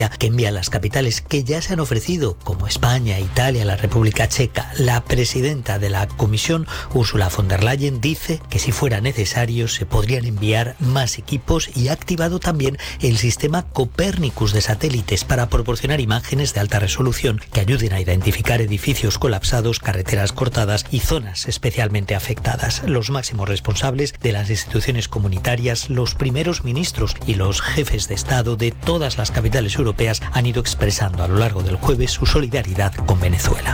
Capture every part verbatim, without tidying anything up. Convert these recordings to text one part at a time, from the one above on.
que envía a las capitales que ya se han ofrecido, como España, Italia, la República Checa. La presidenta de la Comisión, Ursula von der Leyen, dice que si fuera necesario se podrían enviar más equipos y ha activado también el sistema Copernicus de satélites para proporcionar imágenes de alta resolución que ayuden a identificar edificios colapsados, carreteras cortadas y zonas especialmente afectadas. Los máximos responsables de las instituciones comunitarias, los primeros ministros y los jefes de Estado de todas las capitales europeas han ido expresando a lo largo del jueves su solidaridad con Venezuela.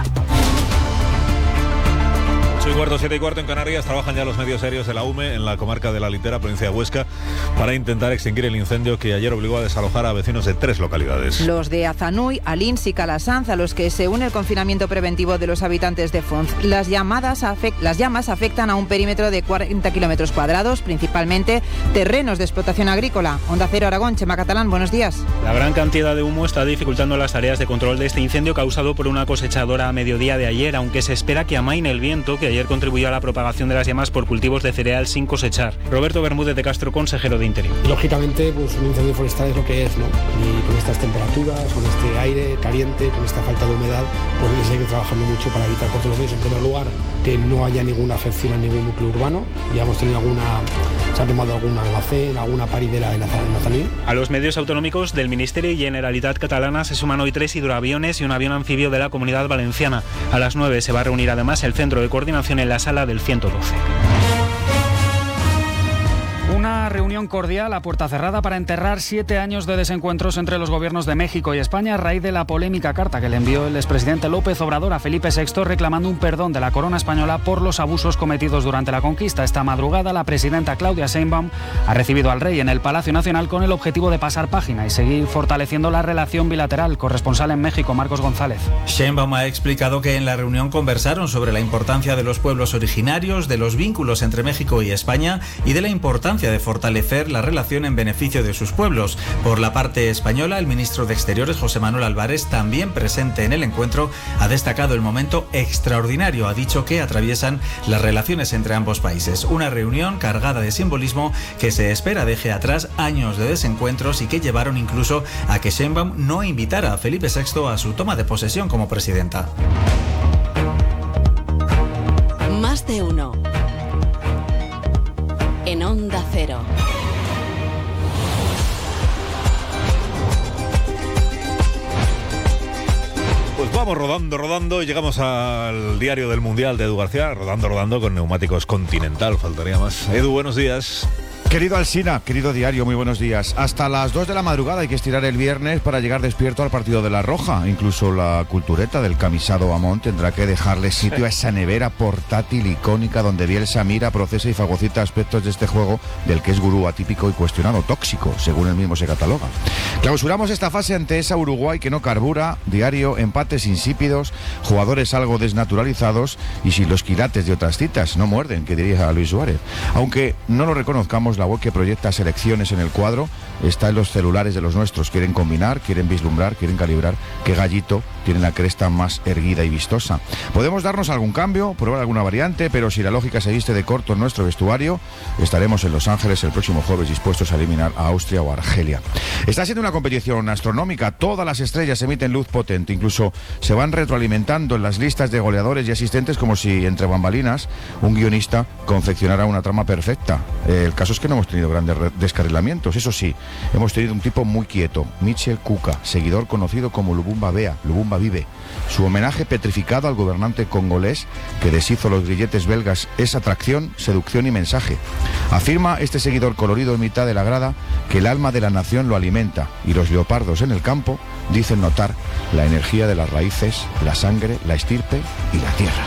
ocho y cuarto, siete y cuarto en Canarias. Trabajan ya los medios aéreos de la U M E en la comarca de La Litera, provincia de Huesca, para intentar extinguir el incendio que ayer obligó a desalojar a vecinos de tres localidades. Los de Azanuy, Alins y Calasanz, a los que se une el confinamiento preventivo de los habitantes de Fonz. Las, llamadas afect- las llamas afectan a un perímetro de cuarenta kilómetros cuadrados, principalmente terrenos de explotación agrícola. Onda Cero Aragón, Chema Catalán, buenos días. La gran cantidad de humo está dificultando las tareas de control de este incendio causado por una cosechadora a mediodía de ayer, aunque se espera que amaine el viento, que ayer contribuyó a la propagación de las llamas por cultivos de cereal sin cosechar. Roberto Bermúdez de Castro, consejero de Interior. Lógicamente, pues un incendio forestal es lo que es, ¿no? Y con estas temperaturas, con este aire caliente, con esta falta de humedad, pues hay que seguir trabajando mucho para evitar por todos los medios. En primer lugar, que no haya ninguna afección a ningún núcleo urbano. Ya hemos tenido alguna, se ha tomado algún almacén, alguna paridera en Azanuy. A los medios autonómicos del Ministerio y Generalitat Catalana se suman hoy tres hidroaviones y un avión anfibio de la Comunidad Valenciana. A las nueve se va a reunir además el Centro de Coordinación en la sala del ciento doce. Una reunión cordial a puerta cerrada para enterrar siete años de desencuentros entre los gobiernos de México y España a raíz de la polémica carta que le envió el expresidente López Obrador a Felipe sexto reclamando un perdón de la corona española por los abusos cometidos durante la conquista. Esta madrugada la presidenta Claudia Sheinbaum ha recibido al rey en el Palacio Nacional con el objetivo de pasar página y seguir fortaleciendo la relación bilateral. Corresponsal en México, Marcos González. Sheinbaum ha explicado que en la reunión conversaron sobre la importancia de los pueblos originarios, de los vínculos entre México y España y de la importancia de fortalecer la relación en beneficio de sus pueblos. Por la parte española, el ministro de Exteriores, José Manuel Álvarez, también presente en el encuentro, ha destacado el momento extraordinario, ha dicho, que atraviesan las relaciones entre ambos países. Una reunión cargada de simbolismo que se espera deje atrás años de desencuentros y que llevaron incluso a que Sheinbaum no invitara a Felipe sexto a su toma de posesión como presidenta. Más de uno. En Onda Cero. Pues vamos rodando, rodando y llegamos al diario del Mundial de Edu García, rodando, rodando con Neumáticos Continental, faltaría más. Edu, buenos días. Querido Alsina, querido diario, muy buenos días. Hasta las dos de la madrugada hay que estirar el viernes para llegar despierto al partido de La Roja. Incluso la cultureta del camisado Amón tendrá que dejarle sitio a esa nevera portátil icónica donde Bielsa mira, procesa y fagocita aspectos de este juego del que es gurú atípico y cuestionado, tóxico, según él mismo se cataloga. Clausuramos esta fase ante esa Uruguay que no carbura, diario, empates insípidos, jugadores algo desnaturalizados y sin los quilates de otras citas. No muerden, que diría Luis Suárez. Aunque no lo reconozcamos, la web que proyecta selecciones en el cuadro está en los celulares de los nuestros. Quieren combinar, quieren vislumbrar, quieren calibrar qué gallito tiene la cresta más erguida y vistosa. Podemos darnos algún cambio, probar alguna variante, pero si la lógica se viste de corto en nuestro vestuario, estaremos en Los Ángeles el próximo jueves dispuestos a eliminar a Austria o a Argelia. Está siendo una competición astronómica, todas las estrellas emiten luz potente, incluso se van retroalimentando en las listas de goleadores y asistentes como si entre bambalinas un guionista confeccionara una trama perfecta. Eh, el caso es que no hemos tenido grandes descarrilamientos, eso sí, hemos tenido un tipo muy quieto, Michel Kuka, seguidor conocido como Lubumba Bea, Lubumba vive. Su homenaje petrificado al gobernante congolés que deshizo los grilletes belgas es atracción, seducción y mensaje. Afirma este seguidor colorido en mitad de la grada que el alma de la nación lo alimenta y los leopardos en el campo dicen notar la energía de las raíces, la sangre, la estirpe y la tierra.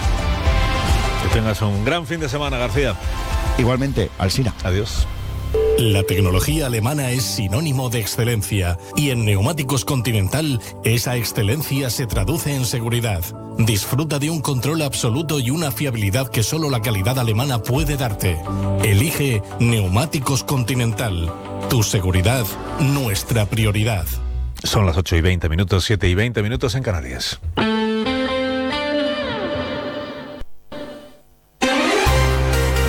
Que tengas un gran fin de semana, García. Igualmente, Alsina. Adiós. La tecnología alemana es sinónimo de excelencia y en Neumáticos Continental esa excelencia se traduce en seguridad. Disfruta de un control absoluto y una fiabilidad que solo la calidad alemana puede darte. Elige Neumáticos Continental. Tu seguridad, nuestra prioridad. Son las ocho y veinte minutos, siete y veinte minutos en Canarias.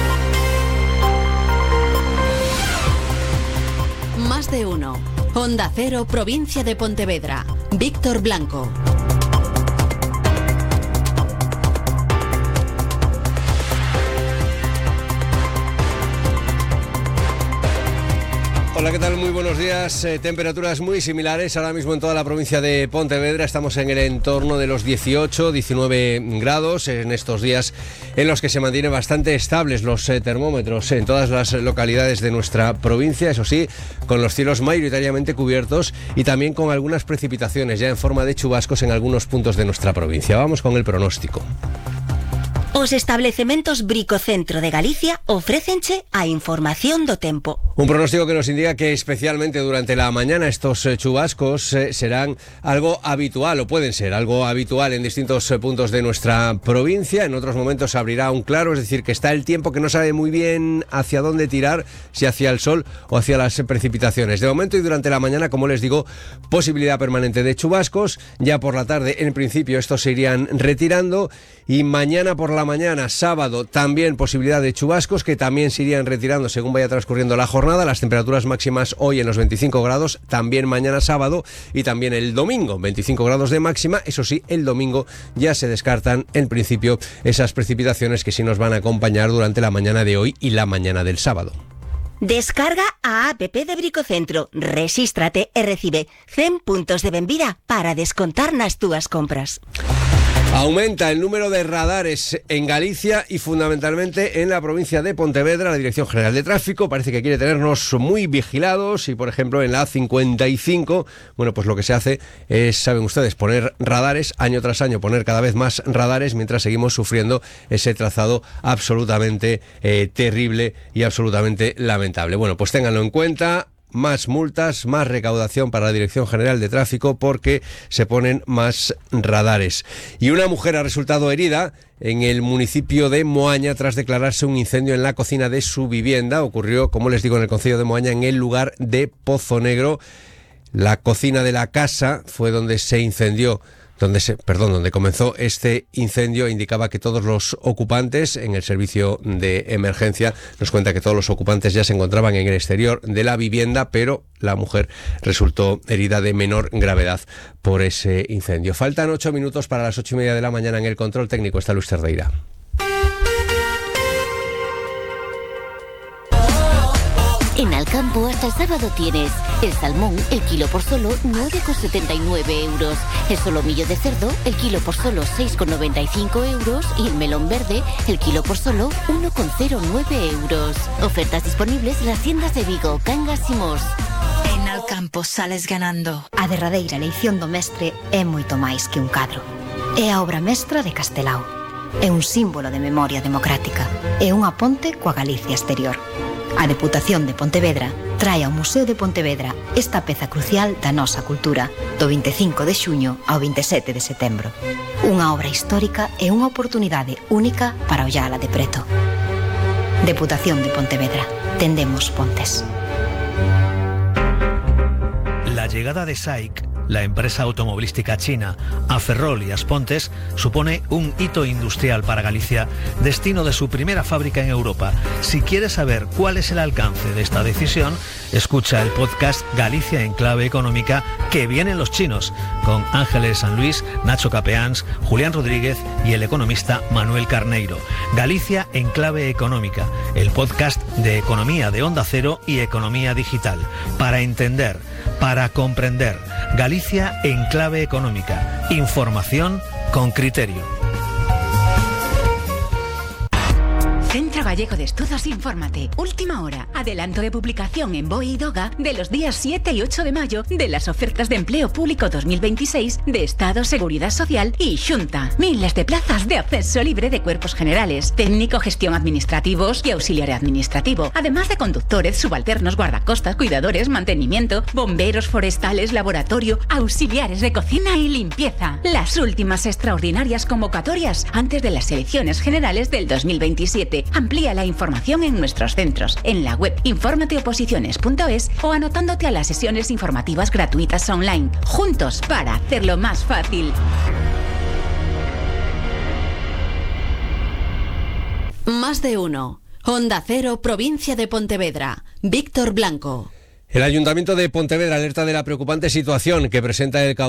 Más de uno. Onda Onda Cero, provincia de Pontevedra. Víctor Blanco. Hola, ¿qué tal? Muy buenos días. Eh, temperaturas muy similares ahora mismo en toda la provincia de Pontevedra. Estamos en el entorno de los dieciocho, diecinueve grados en estos días en los que se mantienen bastante estables los eh, termómetros en todas las localidades de nuestra provincia. Eso sí, con los cielos mayoritariamente cubiertos y también con algunas precipitaciones ya en forma de chubascos en algunos puntos de nuestra provincia. Vamos con el pronóstico. Os establecementos Bricocentro de Galicia ofrécenche a información do tempo. Un pronóstico que nos indica que especialmente durante la mañana estos eh, chubascos eh, serán algo habitual o pueden ser algo habitual en distintos eh, puntos de nuestra provincia. En otros momentos abrirá un claro, es decir, que está el tiempo que no sabe muy bien hacia dónde tirar, si hacia el sol o hacia las precipitaciones. De momento y durante la mañana, como les digo, posibilidad permanente de chubascos. Ya por la tarde, en principio, estos se irían retirando y mañana por la mañana, sábado, también posibilidad de chubascos que también se irían retirando según vaya transcurriendo la jornada. Las temperaturas máximas hoy en los veinticinco grados, también mañana sábado y también el domingo, veinticinco grados de máxima. Eso sí, el domingo ya se descartan en principio esas precipitaciones que sí nos van a acompañar durante la mañana de hoy y la mañana del sábado. Descarga a app de Bricocentro, resístrate e recibe cien puntos de benvida para descontar nas túas compras. Aumenta el número de radares en Galicia y fundamentalmente en la provincia de Pontevedra. La Dirección General de Tráfico parece que quiere tenernos muy vigilados y, por ejemplo, en la A cincuenta y cinco, bueno, pues lo que se hace es, saben ustedes, poner radares, año tras año poner cada vez más radares mientras seguimos sufriendo ese trazado absolutamente eh, terrible y absolutamente lamentable. Bueno, pues ténganlo en cuenta. Más multas, más recaudación para la Dirección General de Tráfico porque se ponen más radares. Y una mujer ha resultado herida en el municipio de Moaña tras declararse un incendio en la cocina de su vivienda. Ocurrió, como les digo, en el concello de Moaña, en el lugar de Pozo Negro. La cocina de la casa fue donde se incendió. Donde se, perdón, donde comenzó este incendio. Indicaba que todos los ocupantes en el servicio de emergencia nos cuenta que todos los ocupantes ya se encontraban en el exterior de la vivienda, pero la mujer resultó herida de menor gravedad por ese incendio. Faltan ocho minutos para las ocho y media de la mañana. En el control técnico está Luis Cerdeira. En Alcampo hasta el sábado tienes el salmón, el kilo por solo nueve con setenta y nueve euros, el solomillo de cerdo, el kilo por solo seis con noventa y cinco euros y el melón verde, el kilo por solo uno con cero nueve euros. Ofertas disponibles en las tiendas de Vigo, Cangas y Mos. En Alcampo sales ganando. A derradeira eleición do mestre é moito máis que un cadro. É a obra mestra de Castelao. É un símbolo de memoria democrática. É unha ponte coa Galicia exterior. A Deputación de Pontevedra trae ao Museo de Pontevedra esta peza crucial da nosa cultura do veinticinco de xuño ao veintisiete de setembro. Unha obra histórica e unha oportunidade única para ollala de preto. Deputación de Pontevedra. Tendemos pontes. La llegada de S A I C, la empresa automovilística china, a Ferrol y Aspontes supone un hito industrial para Galicia, destino de su primera fábrica en Europa. Si quieres saber cuál es el alcance de esta decisión, escucha el podcast Galicia en clave económica, que vienen los chinos, con Ángeles San Luis, Nacho Capeans, Julián Rodríguez y el economista Manuel Carneiro. Galicia en clave económica, el podcast de economía de Onda Cero y economía digital, para entender, para comprender. Galicia en clave económica. Información con criterio. Centro Gallego de Estudos Infórmate. Última hora. Adelanto de publicación en BOE y DOGA de los días siete y ocho de mayo de las ofertas de empleo público dos mil veintiséis de Estado, Seguridad Social y Xunta. Miles de plazas de acceso libre de cuerpos generales, técnico, gestión administrativos y auxiliar administrativo, además de conductores, subalternos, guardacostas, cuidadores, mantenimiento, bomberos forestales, laboratorio, auxiliares de cocina y limpieza. Las últimas extraordinarias convocatorias antes de las elecciones generales del dos mil veintisiete. Amplía la información en nuestros centros, en la web infórmateoposiciones punto es o anotándote a las sesiones informativas gratuitas online. Juntos para hacerlo más fácil. Más de uno. Onda Cero, provincia de Pontevedra. Víctor Blanco. El Ayuntamiento de Pontevedra alerta de la preocupante situación que presenta el caudal